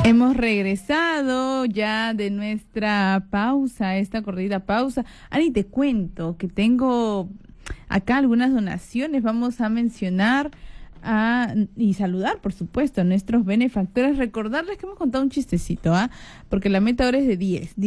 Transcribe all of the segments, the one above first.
Hemos regresado ya de nuestra pausa, esta cortita pausa. Ani, te cuento que tengo acá algunas donaciones. Vamos a mencionar y saludar, por supuesto, a nuestros benefactores. Recordarles que hemos contado un chistecito, porque la meta ahora es de 10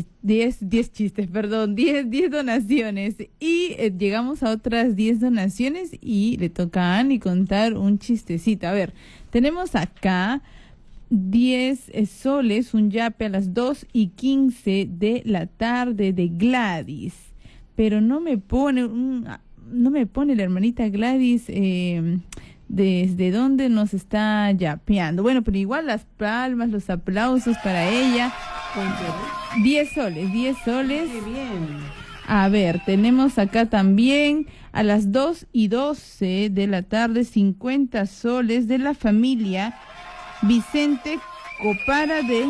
donaciones. Y llegamos a otras 10 donaciones y le toca a Ani contar un chistecito. A ver, tenemos acá 10 soles, un yape a las 2:15 de la tarde de Gladys, pero no me pone la hermanita Gladys desde dónde nos está yapeando. Bueno, pero igual las palmas, los aplausos para ella. 10 soles. Qué bien. A ver, tenemos acá también a las 2:12 de la tarde 50 soles de la familia Vicente Copara de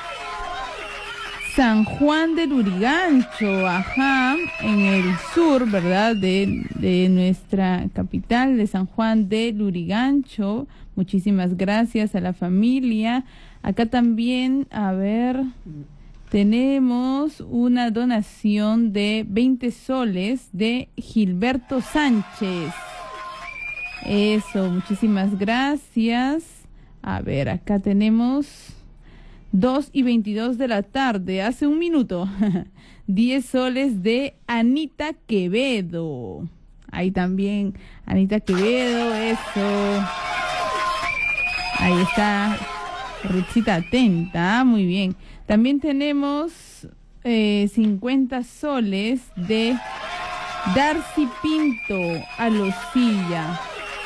San Juan del Lurigancho, en el sur, ¿verdad?, de nuestra capital, de San Juan del Lurigancho. Muchísimas gracias a la familia. Acá también, a ver, tenemos una donación de 20 soles de Gilberto Sánchez. Eso, muchísimas gracias. A ver, acá tenemos 2:22 de la tarde, hace un minuto, 10 soles de Anita Quevedo. Ahí también, Anita Quevedo, eso. Ahí está, Ruthita atenta, muy bien. También tenemos 50 soles de Darcy Pinto Alosilla.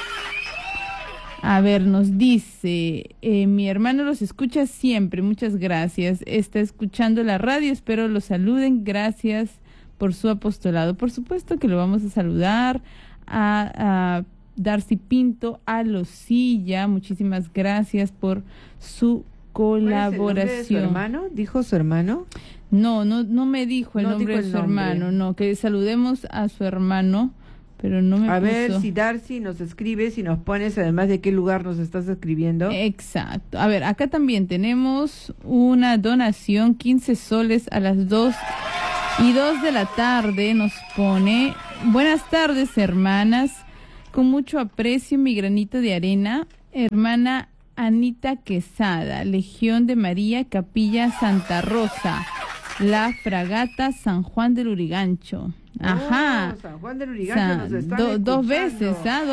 A ver, nos dice, mi hermano los escucha siempre, muchas gracias. Está escuchando la radio, espero lo saluden, gracias por su apostolado. Por supuesto que lo vamos a saludar a Darcy Pinto Alosilla, muchísimas gracias por su colaboración. ¿Cuál es el nombre de su hermano? ¿Dijo su hermano? No me dijo el nombre de su hermano, no, que saludemos a su hermano. Pero no me puso. Ver si Darcy nos escribe, si nos pones además de qué lugar nos estás escribiendo. Exacto. A ver, acá también tenemos una donación, 15 soles a las 2:02 de la tarde. Nos pone, buenas tardes, hermanas. Con mucho aprecio, mi granito de arena. Hermana Anita Quesada, Legión de María, Capilla Santa Rosa, La Fragata, San Juan del Lurigancho. San Juan del Lurigancho nos están dos veces.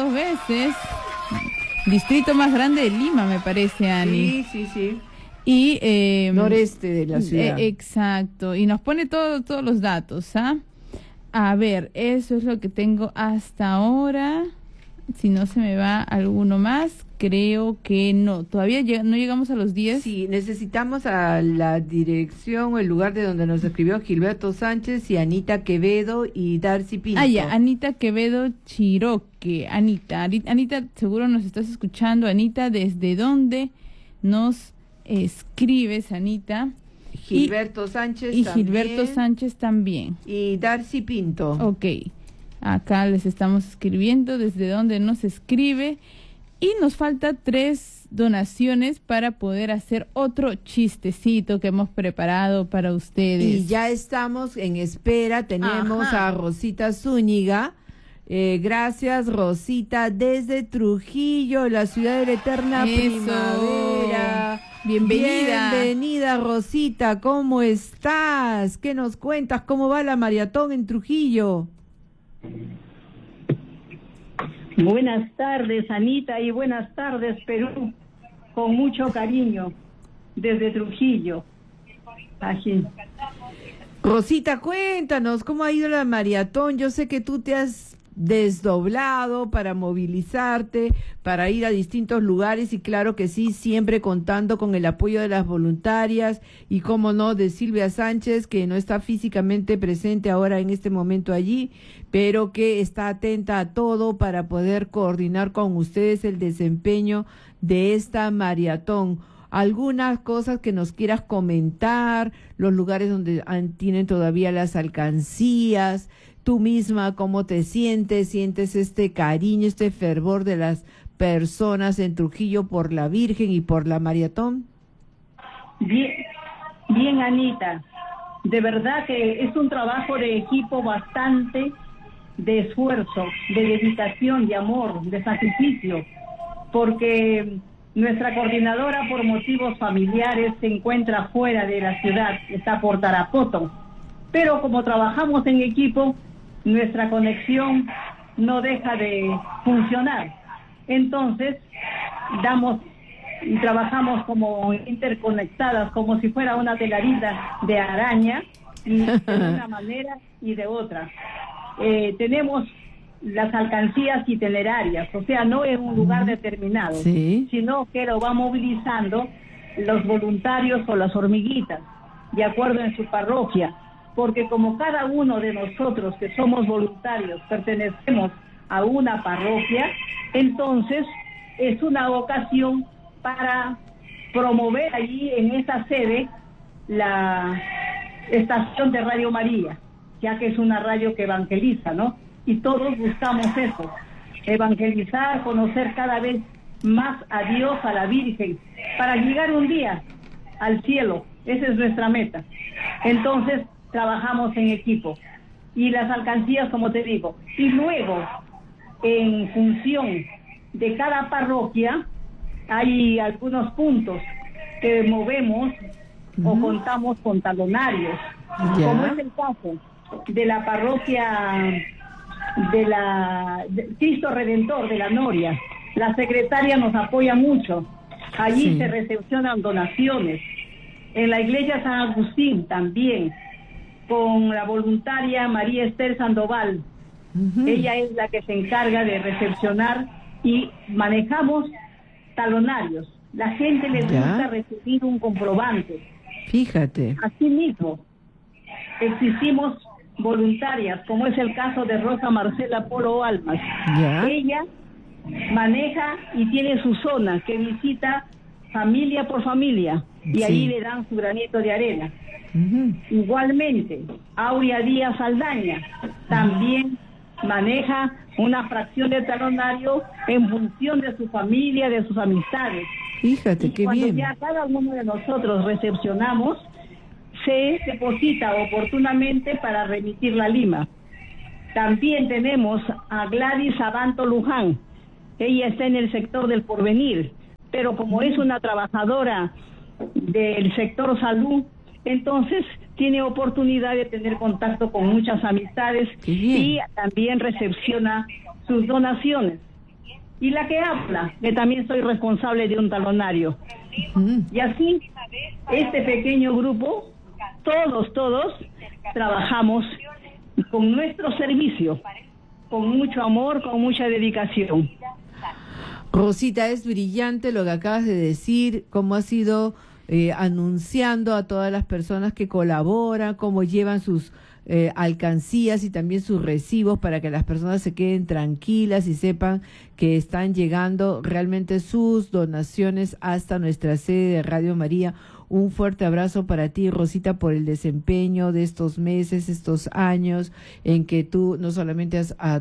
Distrito más grande de Lima, me parece, Ani. Sí. Y noreste de la ciudad. Exacto. Y nos pone todos los datos, A ver, eso es lo que tengo hasta ahora. Si no se me va alguno más, creo que no. Todavía no llegamos a los 10. Sí, necesitamos a la dirección o el lugar de donde nos escribió Gilberto Sánchez y Anita Quevedo y Darcy Pinto. Ya, Anita Quevedo Chiroque. Anita, seguro nos estás escuchando. Anita, ¿desde dónde nos escribes, Anita? Gilberto Sánchez y también. Gilberto Sánchez también. Y Darcy Pinto. Ok. Acá les estamos escribiendo desde donde nos escribe y nos falta 3 donaciones para poder hacer otro chistecito que hemos preparado para ustedes. Y ya estamos en espera, tenemos a Rosita Zúñiga. Gracias, Rosita, desde Trujillo, la ciudad de la eterna primavera. Bienvenida, Rosita, ¿cómo estás? ¿Qué nos cuentas? ¿Cómo va la maratón en Trujillo? Buenas tardes, Anita, y buenas tardes, Perú, con mucho cariño, desde Trujillo. Así. Rosita, cuéntanos, ¿cómo ha ido la maratón? Yo sé que tú te has desdoblado para movilizarte, para ir a distintos lugares y claro que sí, siempre contando con el apoyo de las voluntarias y cómo no de Silvia Sánchez, que no está físicamente presente ahora en este momento allí, pero que está atenta a todo para poder coordinar con ustedes el desempeño de esta maratón. Algunas cosas que nos quieras comentar, los lugares donde tienen todavía las alcancías, tú misma, ¿cómo te sientes? ¿Sientes este cariño, este fervor de las personas en Trujillo por la Virgen y por la maratón? Bien, bien, Anita. De verdad que es un trabajo de equipo bastante de esfuerzo, de dedicación, de amor, de sacrificio, porque nuestra coordinadora por motivos familiares se encuentra fuera de la ciudad, está por Tarapoto, pero como trabajamos en equipo, nuestra conexión no deja de funcionar. Entonces, trabajamos como interconectadas, como si fuera una telarita de araña, y de una manera y de otra. Tenemos las alcancías itinerarias, o sea, no en un lugar determinado, sí, sino que lo va movilizando los voluntarios o las hormiguitas, de acuerdo en su parroquia, porque como cada uno de nosotros que somos voluntarios pertenecemos a una parroquia, entonces es una ocasión para promover allí en esa sede la estación de Radio María, ya que es una radio que evangeliza, ¿no? Y todos buscamos eso, evangelizar, conocer cada vez más a Dios, a la Virgen, para llegar un día al cielo. Esa es nuestra meta. Entonces, trabajamos en equipo. Y las alcancías, como te digo. Y luego, en función de cada parroquia, hay algunos puntos que movemos o contamos con talonarios, como es el caso de la parroquia de Cristo Redentor de la Noria. La secretaria nos apoya mucho. Allí se recepcionan donaciones. En la iglesia San Agustín también, con la voluntaria María Esther Sandoval. Ella es la que se encarga de recepcionar y manejamos talonarios. La gente les gusta recibir un comprobante. Fíjate. Asimismo, existimos voluntarias, como es el caso de Rosa Marcela Polo Almas. Ella maneja y tiene su zona que visita familia por familia y ahí le dan su granito de arena. Igualmente, Aurea Díaz Aldaña también maneja una fracción de talonario en función de su familia, de sus amistades. Fíjate, qué bien. Cuando ya cada uno de nosotros recepcionamos, se deposita oportunamente para remitirla a Lima. También tenemos a Gladys Abanto Luján. Ella está en el sector del Porvenir, pero como es una trabajadora del sector salud, entonces tiene oportunidad de tener contacto con muchas amistades y también recepciona sus donaciones. Y la que habla, que también soy responsable de un talonario. Y así, este pequeño grupo, todos trabajamos con nuestro servicio, con mucho amor, con mucha dedicación. Rosita, es brillante lo que acabas de decir, cómo has ido anunciando a todas las personas que colaboran, cómo llevan sus alcancías y también sus recibos para que las personas se queden tranquilas y sepan que están llegando realmente sus donaciones hasta nuestra sede de Radio María. Un fuerte abrazo para ti, Rosita, por el desempeño de estos meses, estos años en que tú no solamente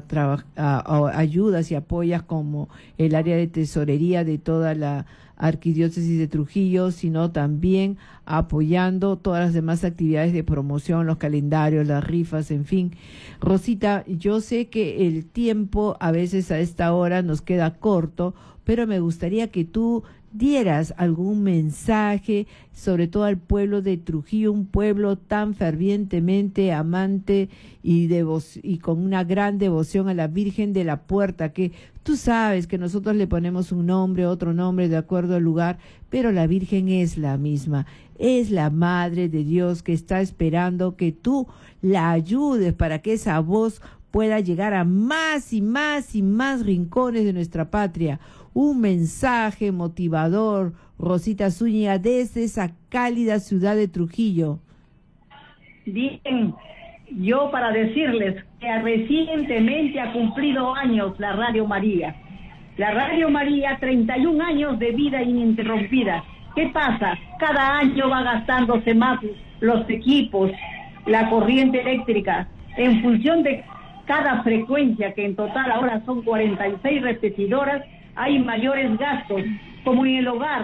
ayudas y apoyas como el área de tesorería de toda la Arquidiócesis de Trujillo, sino también apoyando todas las demás actividades de promoción, los calendarios, las rifas, en fin. Rosita, yo sé que el tiempo a veces a esta hora nos queda corto, pero me gustaría que tú dieras algún mensaje, sobre todo al pueblo de Trujillo, un pueblo tan fervientemente amante y con una gran devoción a la Virgen de la Puerta, que tú sabes que nosotros le ponemos un nombre, otro nombre de acuerdo al lugar, pero la Virgen es la misma, es la Madre de Dios que está esperando que tú la ayudes para que esa voz pueda llegar a más y más y más rincones de nuestra patria. Un mensaje motivador, Rosita Zúñiga, desde esa cálida ciudad de Trujillo. Bien, yo para decirles que recientemente ha cumplido años la Radio María. La Radio María, 31 años de vida ininterrumpida. ¿Qué pasa? Cada año va gastándose más los equipos, la corriente eléctrica, en función de cada frecuencia, que en total ahora son 46 repetidoras, hay mayores gastos, como en el hogar.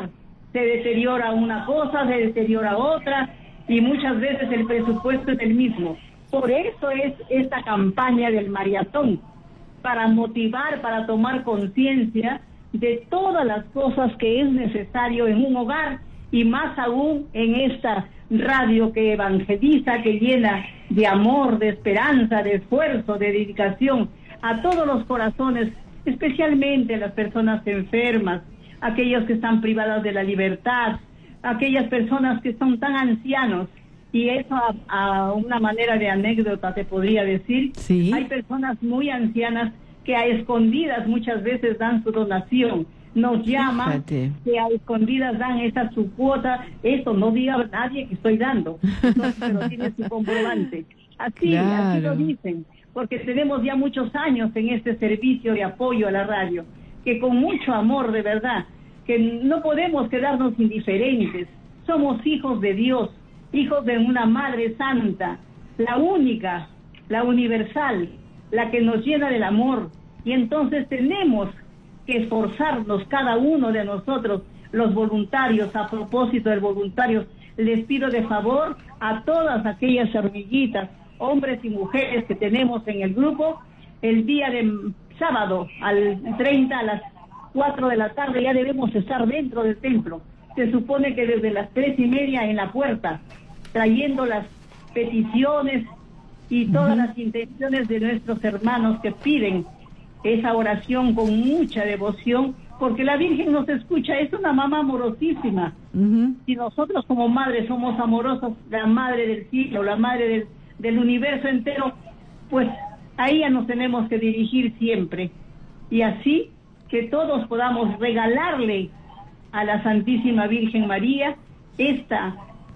se deteriora una cosa, se deteriora otra, y muchas veces el presupuesto es el mismo. Por eso es esta campaña del maratón, para motivar, para tomar conciencia de todas las cosas que es necesario en un hogar, y más aún en esta radio que evangeliza, que llena de amor, de esperanza, de esfuerzo, de dedicación a todos los corazones, especialmente a las personas enfermas, aquellos que están privadas de la libertad, aquellas personas que son tan ancianos. Y eso a una manera de anécdota te podría decir, sí. Hay personas muy ancianas que a escondidas muchas veces dan su donación, nos llaman, Fíjate. que a escondidas dan esa su cuota, eso no diga a nadie que estoy dando, entonces, pero tiene su comprobante. Así, Claro. así lo dicen, porque tenemos ya muchos años en este servicio de apoyo a la radio, que con mucho amor, de verdad, que no podemos quedarnos indiferentes, somos hijos de Dios, hijos de una Madre Santa, la única, la universal, la que nos llena del amor, y entonces tenemos que esforzarnos cada uno de nosotros, los voluntarios. A propósito de voluntarios, les pido de favor a todas aquellas hormiguitas, hombres y mujeres que tenemos en el grupo, el día de sábado al 30 a las 4 de la tarde ya debemos estar dentro del templo. Se supone que desde las 3:30 en la puerta, trayendo las peticiones y todas las intenciones de nuestros hermanos que piden esa oración con mucha devoción, porque la Virgen nos escucha, es una mamá amorosísima. Si nosotros como madres somos amorosos, la Madre del cielo, la Madre del universo entero, pues a ella nos tenemos que dirigir siempre. Y así que todos podamos regalarle a la Santísima Virgen María esta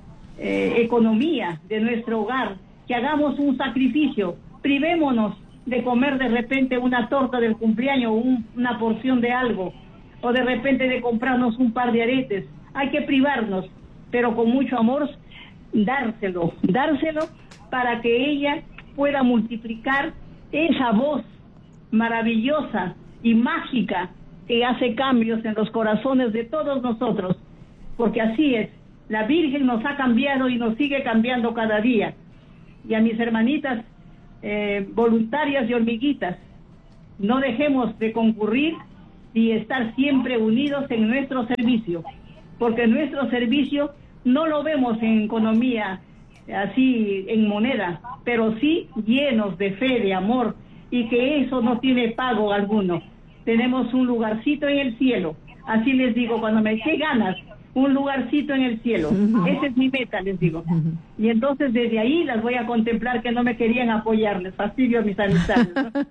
economía de nuestro hogar, que hagamos un sacrificio, privémonos de comer de repente una torta del cumpleaños, una porción de algo, o de repente de comprarnos un par de aretes. Hay que privarnos, pero con mucho amor dárselo para que ella pueda multiplicar esa voz maravillosa y mágica que hace cambios en los corazones de todos nosotros, porque así es, la Virgen nos ha cambiado y nos sigue cambiando cada día. Y a mis hermanitas voluntarias y hormiguitas, no dejemos de concurrir y estar siempre unidos en nuestro servicio, porque nuestro servicio no lo vemos en economía, así en moneda, pero sí llenos de fe, de amor, y que eso no tiene pago alguno. Tenemos un lugarcito en el cielo, así les digo, cuando me eché ganas, un lugarcito en el cielo, esa es mi meta, les digo. Y entonces desde ahí las voy a contemplar, que no me querían apoyar, les fastidio a mis amistades,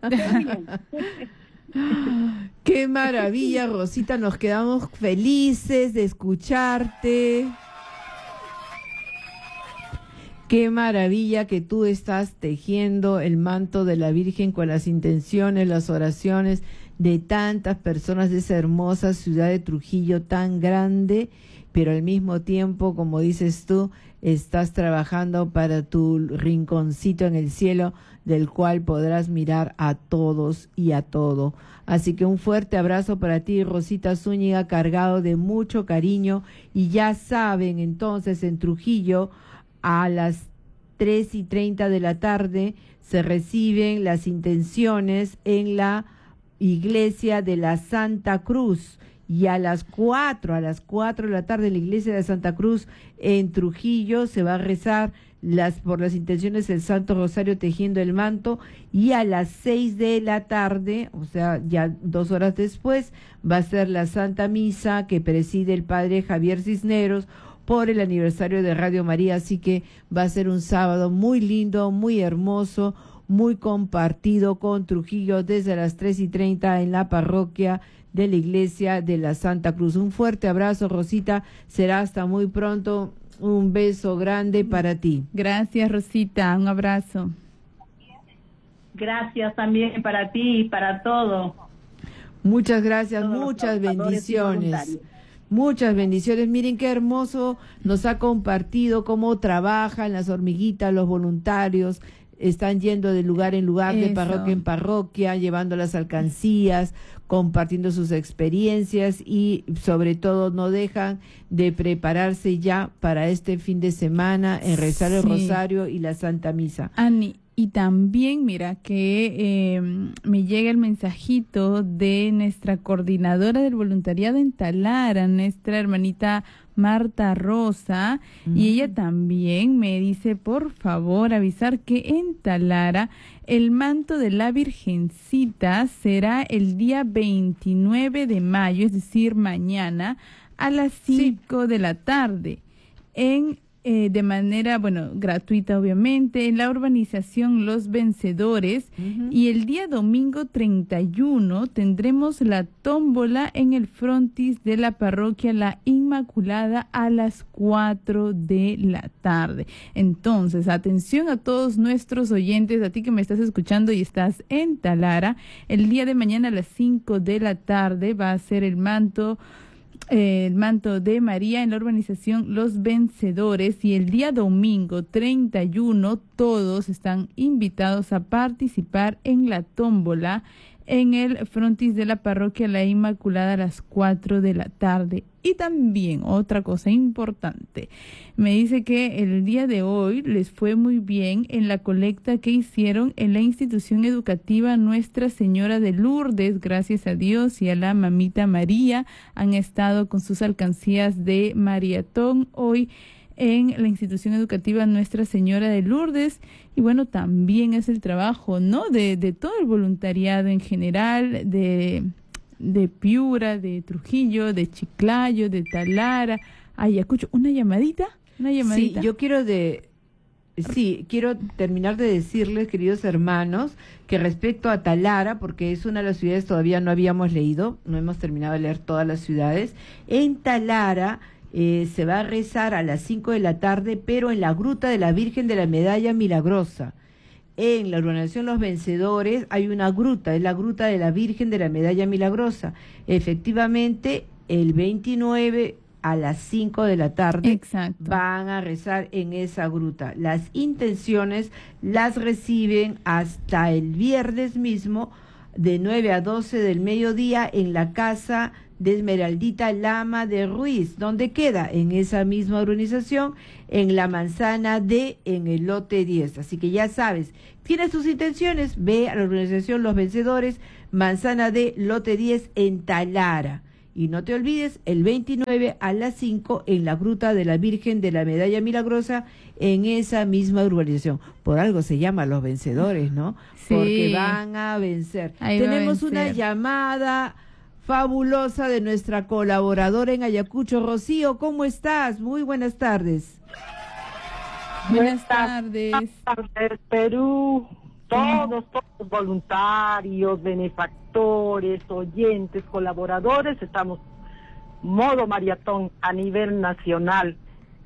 ¿no? Qué maravilla, Rosita, nos quedamos felices de escucharte. Qué maravilla que tú estás tejiendo el manto de la Virgen con las intenciones, las oraciones de tantas personas de esa hermosa ciudad de Trujillo tan grande, pero al mismo tiempo, como dices tú, estás trabajando para tu rinconcito en el cielo, del cual podrás mirar a todos y a todo. Así que un fuerte abrazo para ti, Rosita Zúñiga, cargado de mucho cariño. Y ya saben, entonces, en Trujillo, a las 3:30 de la tarde, se reciben las intenciones en la Iglesia de la Santa Cruz, y a las 4 de la tarde en la Iglesia de Santa Cruz en Trujillo se va a rezar por las intenciones del Santo Rosario tejiendo el manto, y a las 6 de la tarde, o sea, ya 2 horas después, va a ser la Santa Misa que preside el Padre Javier Cisneros por el aniversario de Radio María. Así que va a ser un sábado muy lindo, muy hermoso, muy compartido con Trujillo desde las 3:30 en la parroquia de la Iglesia de la Santa Cruz. Un fuerte abrazo, Rosita, será hasta muy pronto. Un beso grande para ti. Gracias, Rosita, un abrazo. Gracias también para ti y para todo. Muchas gracias, Todos muchas los trabajadores y bendiciones. voluntarios. Muchas bendiciones. Miren qué hermoso nos ha compartido cómo trabajan las hormiguitas, los voluntarios. Están yendo de lugar en lugar, de Eso. parroquia en parroquia, llevando las alcancías, compartiendo sus experiencias y sobre todo no dejan de prepararse ya para este fin de semana en rezar el rosario y la Santa Misa. Ani, y también mira que me llega el mensajito de nuestra coordinadora del voluntariado en Talara, nuestra hermanita Marta Rosa, y ella también me dice, por favor, avisar que en Talara el manto de la Virgencita será el día 29 de mayo, es decir, mañana, a las 5 de la tarde, de manera, gratuita obviamente, en la urbanización Los Vencedores, y el día domingo 31 tendremos la tómbola en el frontis de la parroquia La Inmaculada a las 4 de la tarde. Entonces, atención a todos nuestros oyentes, a ti que me estás escuchando y estás en Talara, el día de mañana a las 5 de la tarde va a ser el manto de María en la urbanización Los Vencedores, y el día domingo 31 todos están invitados a participar en la tómbola en el frontis de la parroquia La Inmaculada a las 4 de la tarde. Y también otra cosa importante, me dice que el día de hoy les fue muy bien en la colecta que hicieron en la institución educativa Nuestra Señora de Lourdes, gracias a Dios y a la mamita María, han estado con sus alcancías de maratón hoy en la institución educativa Nuestra Señora de Lourdes. Y bueno, también es el trabajo, ¿no?, de todo el voluntariado en general, de Piura, de Trujillo, de Chiclayo, de Talara, Ayacucho. ¿Una llamadita? Sí, yo quiero terminar de decirles, queridos hermanos, que respecto a Talara, porque es una de las ciudades todavía no habíamos leído, no hemos terminado de leer todas las ciudades, en Talara se va a rezar a las 5 de la tarde, pero en la Gruta de la Virgen de la Medalla Milagrosa. En la urbanización Los Vencedores hay una gruta, es la Gruta de la Virgen de la Medalla Milagrosa. Efectivamente, el 29 a las 5 de la tarde van a rezar en esa gruta. Las intenciones las reciben hasta el viernes mismo, de 9 a 12 del mediodía, en la casa de Esmeraldita Lama de Ruiz. ¿Dónde queda? En esa misma urbanización, en la manzana D, en el lote 10. Así que ya sabes, tienes tus intenciones, ve a la urbanización Los Vencedores, manzana D, lote 10, en Talara. Y no te olvides, el 29 a las 5 en la Gruta de la Virgen de la Medalla Milagrosa, en esa misma urbanización. Por algo se llama Los Vencedores, ¿no? Sí. Porque van a vencer. Tenemos una llamada fabulosa de nuestra colaboradora en Ayacucho. Rocío, ¿cómo estás? Muy buenas tardes. Buenas tardes. Buenas tardes, Perú. Todos voluntarios, benefactores, oyentes, colaboradores, estamos modo maratón a nivel nacional.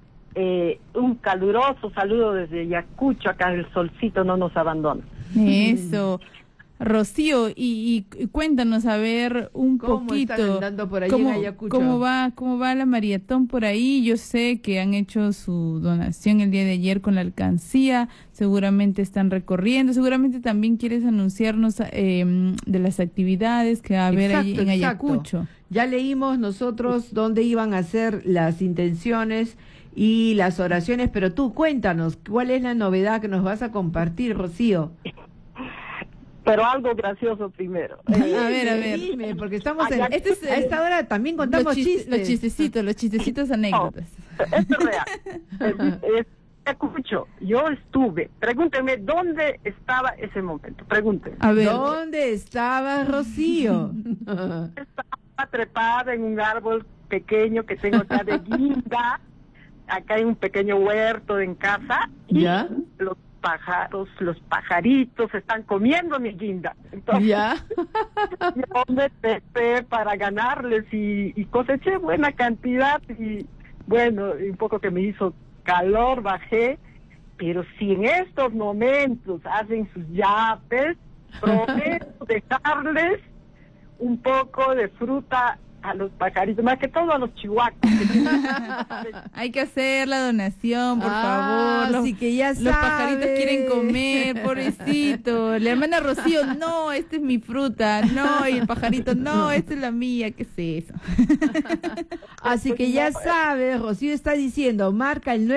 Un caluroso saludo desde Ayacucho, acá el solcito no nos abandona. Eso. Rocío, y cuéntanos a ver un poquito están andando por ahí en Ayacucho. cómo va la maratón por ahí. Yo sé que han hecho su donación el día de ayer con la alcancía, seguramente están recorriendo, seguramente también quieres anunciarnos de las actividades que va a haber allí en Ayacucho. Ya leímos nosotros dónde iban a ser las intenciones y las oraciones, pero tú cuéntanos, ¿cuál es la novedad que nos vas a compartir, Rocío? Pero algo gracioso primero. A ver. Dime, porque estamos a esta hora también contamos chistes. Los chistecitos anécdotas. Esto es real. Escucho, yo estuve. Pregúnteme, ¿dónde estaba ese momento? Pregúnteme. A ver, ¿dónde estaba Rocío? Estaba trepada en un árbol pequeño que tengo acá de guinda. Acá hay un pequeño huerto en casa. ¿Ya? Los pájaros, los pajaritos están comiendo mi guinda. Entonces, ¿ya? Yo me trepé para ganarles y coseché buena cantidad y bueno, un poco que me hizo calor, bajé, pero si en estos momentos hacen sus yapes, prometo dejarles un poco de fruta a los pajaritos, más que todo a los chihuahuas. Hay que hacer la donación, por favor. Así que ya los pajaritos sabe. quieren comer, pobrecito. La hermana Rocío, no, esta es mi fruta. No, y el pajarito, no, esta es la mía. ¿Qué es eso? Así que ya sabes, Rocío está diciendo, marca el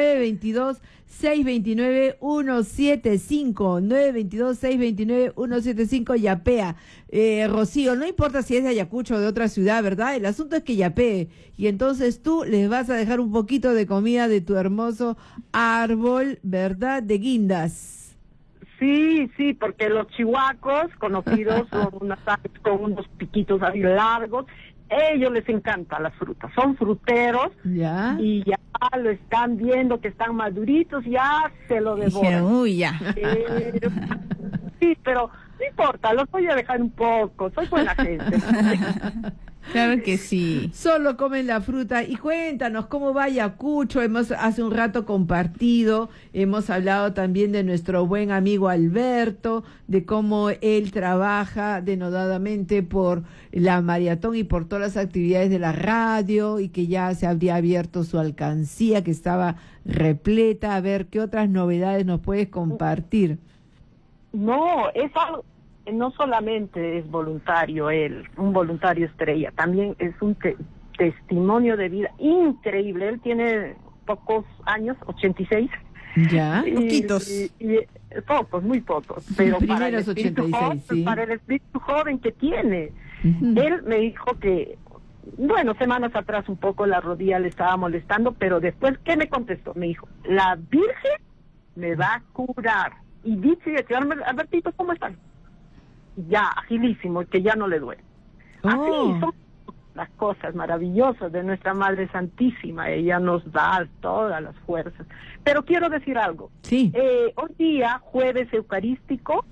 922-629-175, 922-629-175, yapea. Rocío, no importa si es de Ayacucho o de otra ciudad, ¿verdad? El asunto es que yapee. Y entonces tú les vas a dejar un poquito de comida de tu hermoso árbol, ¿verdad? De guindas. Sí, sí, porque los chihuacos, conocidos, son unas aves con unos piquitos así largos, ellos les encantan las frutas, son fruteros ¿Ya? y ya lo están viendo que están maduritos, ya se lo devoran. Dijeron, uy, ya. Sí, pero no importa, los voy a dejar un poco, soy buena gente. Claro que sí. Solo comen la fruta. Y cuéntanos cómo va Ayacucho. Hemos hace un rato compartido, hemos hablado también de nuestro buen amigo Alberto, de cómo él trabaja denodadamente por la maratón y por todas las actividades de la radio, y que ya se habría abierto su alcancía, que estaba repleta. A ver, ¿qué otras novedades nos puedes compartir? No, es algo, no solamente es voluntario él, un voluntario estrella, también es un testimonio de vida increíble. Él tiene pocos años, 86. ¿Ya? Poquitos. Pocos, muy pocos, pero para el, 86, joven, sí. para el espíritu joven que tiene. Ujú. Él me dijo que, bueno, semanas atrás un poco la rodilla le estaba molestando, pero después, ¿qué me contestó? Me dijo, la Virgen me va a curar. Y dice, Albertito, ¿cómo están? Ya, agilísimo, que ya no le duele. Así son las cosas maravillosas de nuestra Madre Santísima. Ella nos da todas las fuerzas. Pero quiero decir algo. Sí. Hoy día, jueves eucarístico,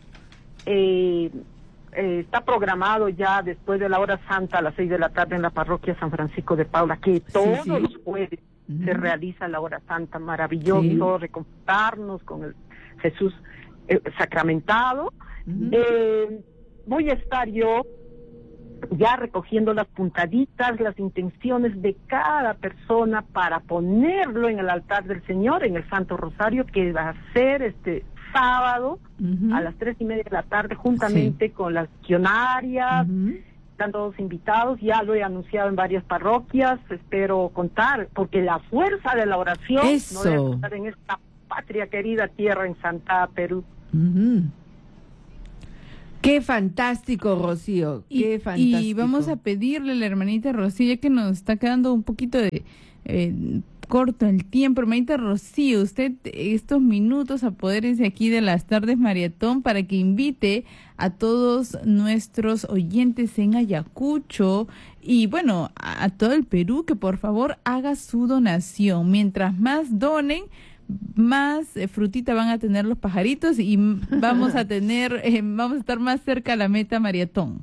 está programado ya después de la hora santa a las 6 de la tarde en la parroquia San Francisco de Paula, que todos sí. los jueves Ujú. se realiza la hora santa. Maravilloso, Sí. reconfortarnos con el Jesús sacramentado. Ujú. Voy a estar yo ya recogiendo las puntaditas, las intenciones de cada persona para ponerlo en el altar del Señor, en el Santo Rosario, que va a ser este sábado Ujú. a las 3:30 de la tarde, juntamente con las legionarias. Ujú. Están todos invitados, ya lo he anunciado en varias parroquias, espero contar, porque la fuerza de la oración Eso. no debe estar en esta patria querida tierra en Santa Perú. Ujú. Qué fantástico, Rocío, qué fantástico. Y vamos a pedirle a la hermanita Rocío, ya que nos está quedando un poquito de corto el tiempo. Hermanita Rocío, usted estos minutos apodérese aquí de las tardes maratón para que invite a todos nuestros oyentes en Ayacucho y bueno, a todo el Perú, que por favor haga su donación. Mientras más donen, más frutita van a tener los pajaritos y vamos a tener, vamos a estar más cerca a la meta maratón.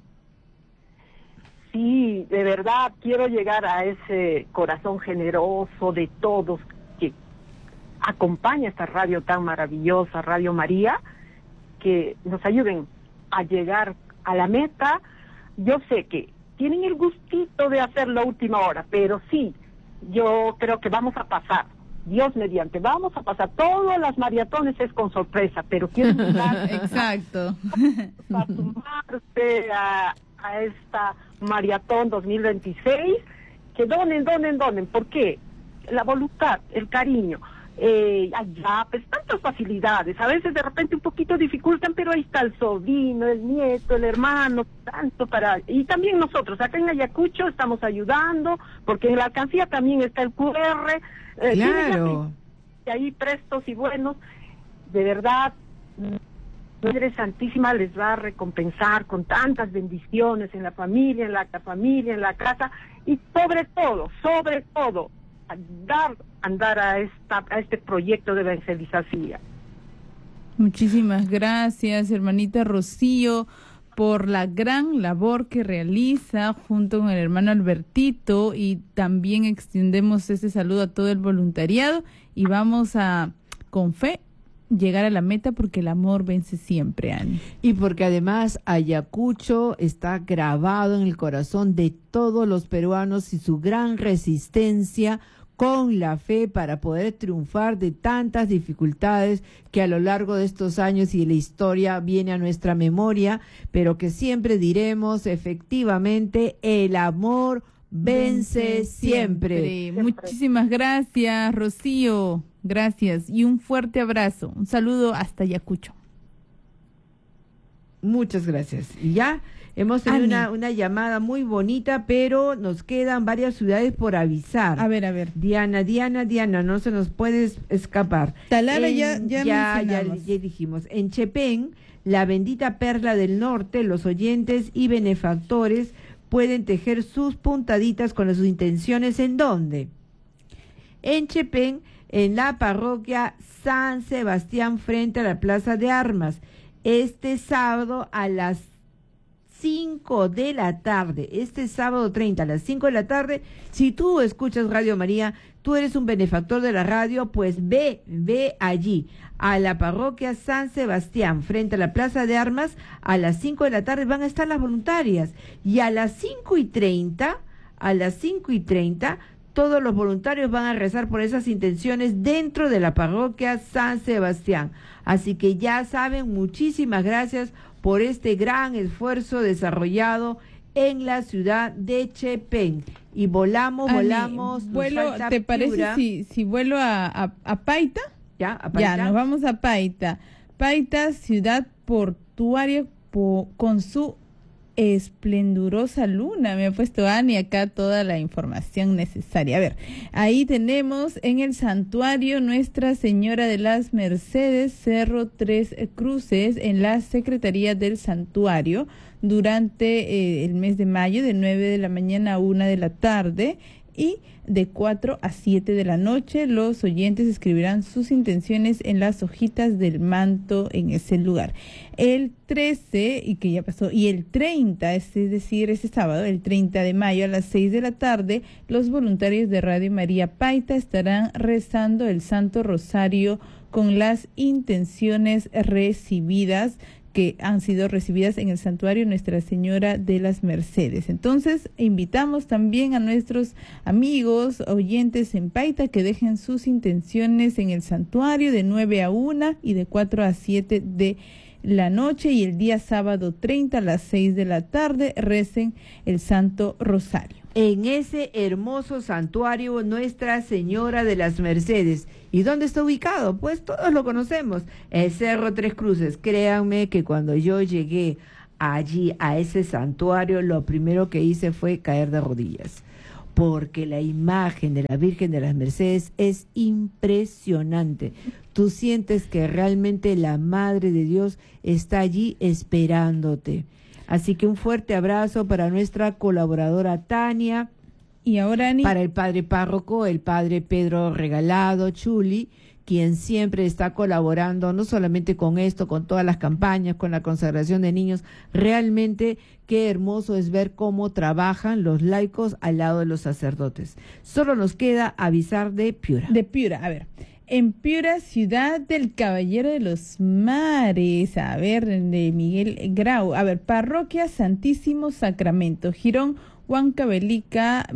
Sí, de verdad quiero llegar a ese corazón generoso de todos que acompaña esta radio tan maravillosa, Radio María, que nos ayuden a llegar a la meta. Yo sé que tienen el gustito de hacerlo a última hora, pero sí, yo creo que vamos a pasar. Dios mediante, vamos a pasar. Todas las maratones es con sorpresa, pero quiero invitar Exacto. a sumarse a esta maratón 2026, que donen. ¿Por qué? La voluntad, el cariño. Allá, pues tantas facilidades, a veces de repente un poquito dificultan, pero ahí está el sobrino, el nieto, el hermano, tanto para... Y también nosotros, acá en Ayacucho estamos ayudando, porque en la alcancía también está el QR, Claro. y ahí prestos y buenos, de verdad, Madre Santísima les va a recompensar con tantas bendiciones en la familia, en la casa, y sobre todo, andar a este proyecto de evangelización. Muchísimas gracias, hermanita Rocío, por la gran labor que realiza junto con el hermano Albertito, y también extendemos ese saludo a todo el voluntariado y vamos a, con fe, llegar a la meta porque el amor vence siempre, Ani. Y porque además Ayacucho está grabado en el corazón de todos los peruanos y su gran resistencia con la fe para poder triunfar de tantas dificultades que a lo largo de estos años y de la historia viene a nuestra memoria, pero que siempre diremos efectivamente el amor vence siempre. Muchísimas gracias, Rocío. Gracias y un fuerte abrazo. Un saludo hasta Ayacucho. Muchas gracias. Y ya hemos tenido una llamada muy bonita, pero nos quedan varias ciudades por avisar. A ver. Diana, no se nos puede escapar. Talara ya dijimos. En Chepén, la bendita perla del norte, los oyentes y benefactores pueden tejer sus puntaditas con sus intenciones. ¿En dónde? En Chepén, en la parroquia San Sebastián, frente a la Plaza de Armas, este sábado a las 5 de la tarde, este sábado 30 a las 5 de la tarde. Si tú escuchas Radio María, tú eres un benefactor de la radio, pues ve allí a la parroquia San Sebastián, frente a la Plaza de Armas, a las 5 de la tarde van a estar las voluntarias, y a las 5:30, todos los voluntarios van a rezar por esas intenciones dentro de la parroquia San Sebastián. Así que ya saben, muchísimas gracias por este gran esfuerzo desarrollado en la ciudad de Chepén. Y volamos. ¿Te parece si vuelo a Paita? Ya, a Paita. Ya, nos vamos a Paita. Paita, ciudad portuaria con su esplendorosa luna. Me ha puesto Ani acá toda la información necesaria. A ver, ahí tenemos en el santuario Nuestra Señora de las Mercedes, Cerro Tres Cruces, en la Secretaría del Santuario, durante el mes de mayo, de 9 de la mañana a 1 de la tarde, y de 4 a 7 de la noche. Los oyentes escribirán sus intenciones en las hojitas del manto en ese lugar. El 13, y que ya pasó, y el 30, es decir, ese sábado, el 30 de mayo a las 6 de la tarde, los voluntarios de Radio María Paita estarán rezando el Santo Rosario con las intenciones recibidas, que han sido recibidas en el santuario Nuestra Señora de las Mercedes. Entonces, invitamos también a nuestros amigos oyentes en Paita que dejen sus intenciones en el santuario de 9 a 1 y de 4 a 7 de la noche, y el día sábado 30 a las 6 de la tarde recen el Santo Rosario. En ese hermoso santuario Nuestra Señora de las Mercedes. ¿Y dónde está ubicado? Pues todos lo conocemos, el Cerro Tres Cruces. Créanme que cuando yo llegué allí a ese santuario, lo primero que hice fue caer de rodillas, porque la imagen de la Virgen de las Mercedes es impresionante. Tú sientes que realmente la Madre de Dios está allí esperándote. Así que un fuerte abrazo para nuestra colaboradora Tania. Y ahora, Ani, para el padre párroco, el padre Pedro Regalado Chuli, quien siempre está colaborando, no solamente con esto, con todas las campañas, con la consagración de niños. Realmente qué hermoso es ver cómo trabajan los laicos al lado de los sacerdotes. Solo nos queda avisar de Piura. De Piura, a ver. En Piura, ciudad del Caballero de los Mares, a ver, de Miguel Grau. A ver, parroquia Santísimo Sacramento, Girón Huancavelica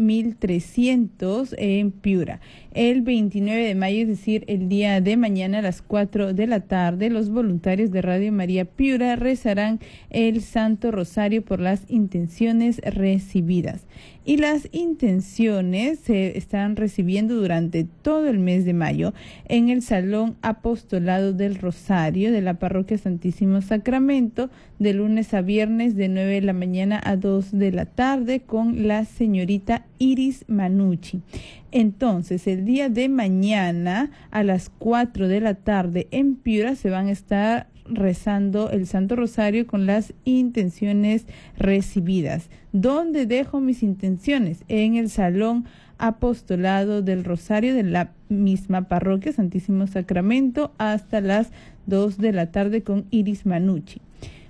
1300 en Piura. El 29 de mayo, es decir, el día de mañana a las 4 de la tarde, los voluntarios de Radio María Piura rezarán el Santo Rosario por las intenciones recibidas. Y las intenciones se están recibiendo durante todo el mes de mayo en el Salón Apostolado del Rosario de la Parroquia Santísimo Sacramento, de lunes a viernes de 9 de la mañana a 2 de la tarde, con la señorita Iris Manucci. Entonces, el día de mañana a las 4 de la tarde en Piura se van a estar rezando el Santo Rosario con las intenciones recibidas. ¿Dónde dejo mis intenciones? En el Salón Apostolado del Rosario de la misma parroquia Santísimo Sacramento, hasta las 2 de la tarde con Iris Manucci.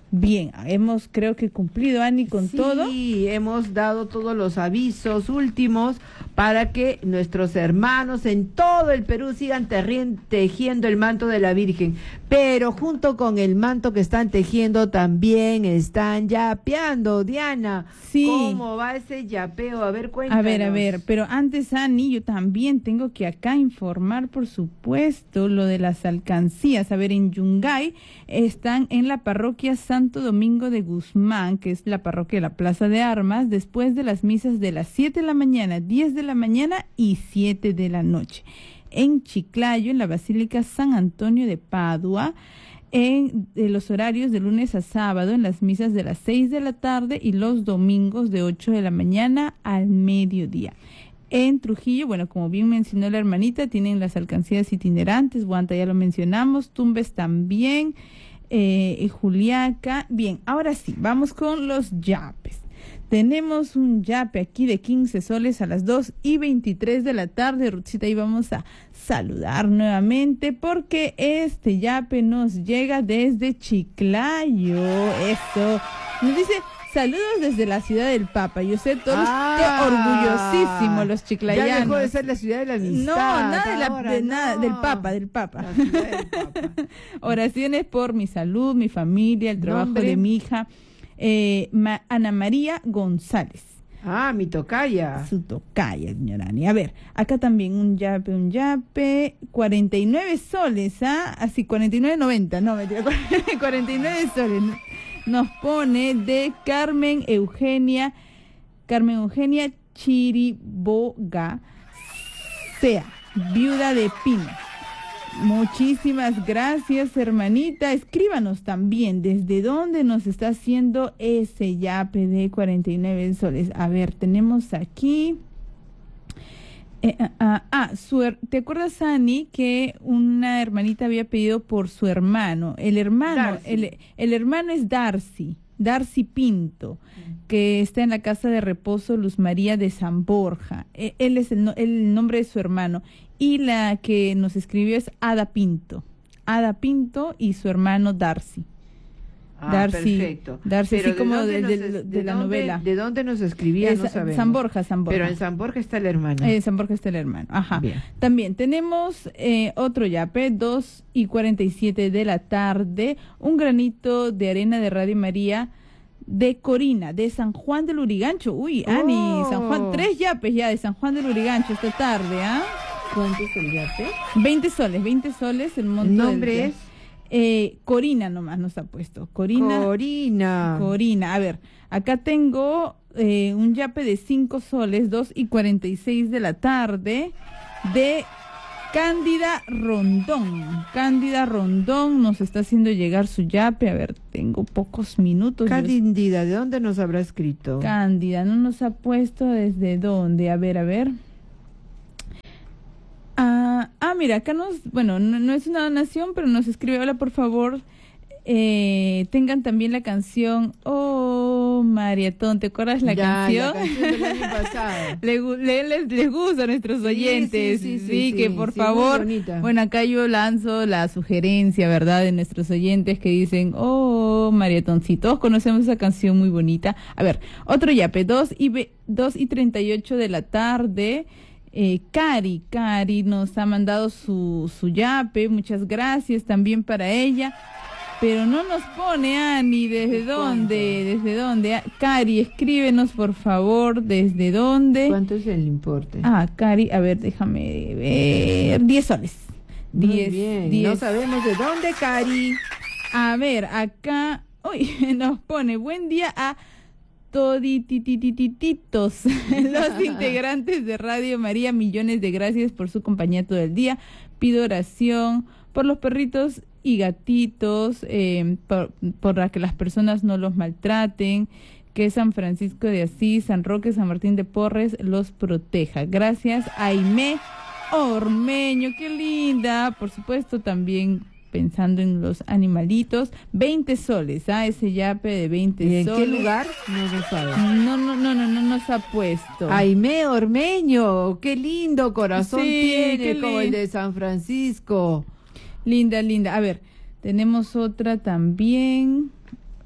Bien, hemos creo que cumplido, Ani, con todo. Sí, hemos dado todos los avisos últimos para que nuestros hermanos en todo el Perú sigan tejiendo el manto de la Virgen. Pero junto con el manto que están tejiendo también están yapeando. Diana, Sí. ¿cómo va ese yapeo? A ver, cuéntanos. A ver, pero antes, Ani, yo también tengo que acá informar, por supuesto, lo de las alcancías. A ver, en Yungay están en la parroquia Santo Domingo de Guzmán, que es la parroquia de la Plaza de Armas, después de las misas de las 7 de la mañana, 10 de la mañana y 7 de la noche. En Chiclayo, en la Basílica San Antonio de Padua, en los horarios de lunes a sábado, en las misas de las 6 de la tarde y los domingos de 8 de la mañana al mediodía. En Trujillo, bueno, como bien mencionó la hermanita, tienen las alcancías itinerantes, Guanta ya lo mencionamos, Tumbes también, Juliaca. Bien, ahora sí, vamos con los yapes. Tenemos un yape aquí de 15 soles a las 2:23 de la tarde. Ruthcita, y vamos a saludar nuevamente porque este yape nos llega desde Chiclayo. Eso. Nos dice, saludos desde la ciudad del Papa. Yo sé, todos qué orgullosísimos los chiclayanos. Ya dejó de ser la ciudad de la amistad. No, nada, ahora, nada no. del Papa. La ciudad del Papa. Oraciones por mi salud, mi familia, el trabajo Nombre. de mi hija. Ana María González. Ah, mi tocaya. Su tocaya, señora Ani. A ver, acá también un yape, 49 soles, ¿ah? Así, 49.90, no, mentira, 49 soles. Nos pone de Carmen Eugenia Chiriboga, sea, viuda de Pino. Muchísimas gracias, hermanita. Escríbanos también desde dónde nos está haciendo ese yape de 49 soles. A ver, tenemos aquí. ¿Te acuerdas, Ani, que una hermanita había pedido por su hermano? El hermano es Darcy Pinto, que está en la casa de reposo Luz María de San Borja. Él es el nombre de su hermano. Y la que nos escribió es Ada Pinto y su hermano Darcy. Perfecto. Darcy, pero así como de la novela. ¿De dónde nos escribía? No sabemos. San Borja. Pero en San Borja está el hermano. San Borja está el hermano, ajá. Bien. También tenemos otro yape, 2:47 de la tarde, un granito de arena de Radio María de Corina, de San Juan del Urigancho. Uy, Ani, San Juan, 3 yapes ya de San Juan del Urigancho esta tarde, ¿ah? ¿Cuánto es el yape? 20 soles, el monto. ¿El nombre es? Corina nomás nos ha puesto. Corina. A ver, acá tengo un yape de 5 soles, 2:46 de la tarde, de Cándida Rondón nos está haciendo llegar su yape. A ver, tengo pocos minutos. Cándida, ¿de dónde nos habrá escrito? Cándida, no nos ha puesto desde dónde. A ver. Mira, acá no es una donación, pero nos escribe, hola, por favor, tengan también la canción, oh, Mariatón, ¿te acuerdas la canción? La canción del año pasado. Les gusta a nuestros oyentes, sí, que por favor, bueno, acá yo lanzo la sugerencia, ¿verdad?, de nuestros oyentes que dicen, oh, Mariatón, sí, todos conocemos esa canción muy bonita. A ver, otro yape, 2:38 de la tarde, Cari nos ha mandado su yape, muchas gracias también para ella, pero no nos pone, Ani, ¿desde dónde? Cari, escríbenos por favor, ¿desde dónde? ¿Cuánto es el importe? Cari, a ver, déjame ver, 10 soles. Muy bien, no sabemos de dónde, Cari. A ver, acá, nos pone, buen día a todititititos, los integrantes de Radio María, millones de gracias por su compañía todo el día. Pido oración por los perritos y gatitos, por que las personas no los maltraten, que San Francisco de Asís, San Roque, San Martín de Porres los proteja. Gracias, Aimé Ormeño, qué linda. Por supuesto, también pensando en los animalitos, 20 soles, ese yape de 20 soles. ¿En qué lugar? No lo sabe. No nos ha puesto. Aimé Ormeño, qué lindo corazón tiene, como el de San Francisco. Linda. A ver, tenemos otra también.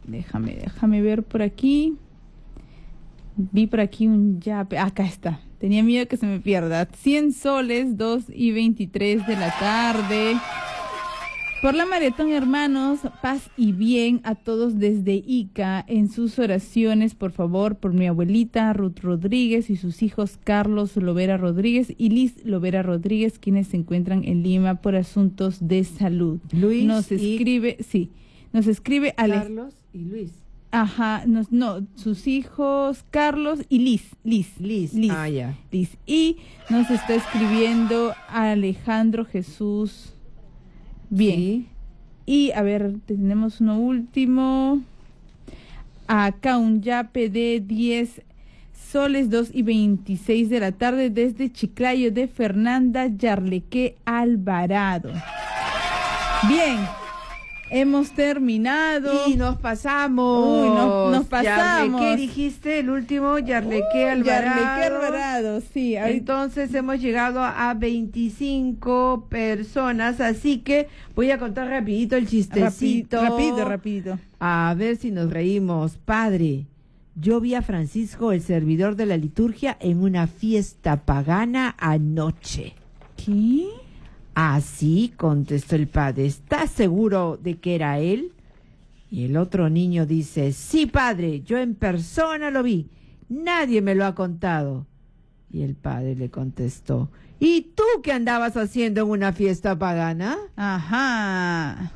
Déjame ver por aquí. Vi por aquí un yape. Acá está. Tenía miedo que se me pierda. 100 soles, 2:23 de la tarde. Por la Maratón Hermanos, paz y bien a todos desde Ica. En sus oraciones, por favor, por mi abuelita Ruth Rodríguez y sus hijos Carlos Lovera Rodríguez y Liz Lovera Rodríguez, quienes se encuentran en Lima por asuntos de salud. Luis nos escribe, sí, nos escribe Carlos y Luis. Ajá, sus hijos Carlos y Liz. Ah, ya. Liz. Y nos está escribiendo Alejandro Jesús. Bien. Sí. Y a ver, tenemos uno último. Acá un yape de 10 soles, 2:26 de la tarde desde Chiclayo de Fernanda Yarleque Alvarado. Bien. Hemos terminado. Y nos pasamos. Uy, nos pasamos. ¿Qué dijiste? El último, Yarleque Alvarado. Yarleque Alvarado, sí. Entonces hemos llegado a 25 personas, así que voy a contar rapidito el chistecito. Rapidito. A ver si nos reímos. Padre, yo vi a Francisco, el servidor de la liturgia, en una fiesta pagana anoche. ¿Qué? Así contestó el padre. ¿Estás seguro de que era él? Y el otro niño dice, sí, padre, yo en persona lo vi. Nadie me lo ha contado. Y el padre le contestó, ¿y tú qué andabas haciendo en una fiesta pagana? Ajá.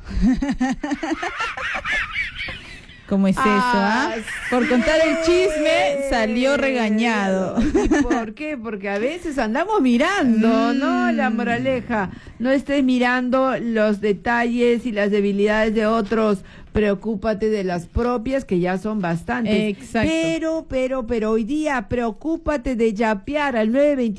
¿Cómo es eso, Por contar el chisme, salió regañado. ¿Por qué? Porque a veces andamos mirando, ¿no? La moraleja, no estés mirando los detalles y las debilidades de otros, preocúpate de las propias, que ya son bastantes. Exacto. Pero hoy día, preocúpate de yapear al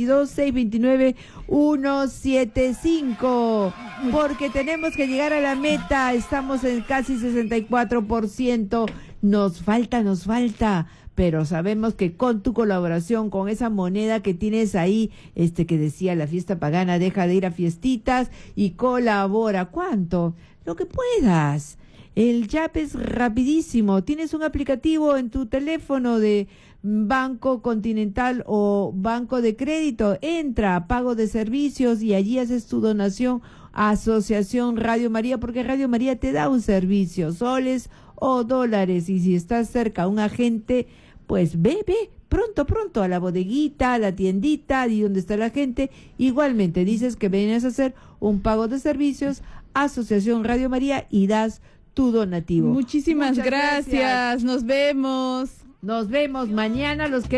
922-629-175, porque tenemos que llegar a la meta, estamos en casi 64%, nos falta, pero sabemos que con tu colaboración, con esa moneda que tienes ahí, que decía la fiesta pagana, deja de ir a fiestitas y colabora. ¿Cuánto? Lo que puedas. El yape es rapidísimo. Tienes un aplicativo en tu teléfono de Banco Continental o Banco de Crédito. Entra a Pago de Servicios y allí haces tu donación a Asociación Radio María, porque Radio María te da un servicio, soles o dólares. Y si estás cerca a un agente, pues ve pronto a la bodeguita, a la tiendita, y donde está la gente. Igualmente dices que vienes a hacer un pago de servicios a Asociación Radio María y das tu donativo. Muchas gracias. Nos vemos mañana. Los que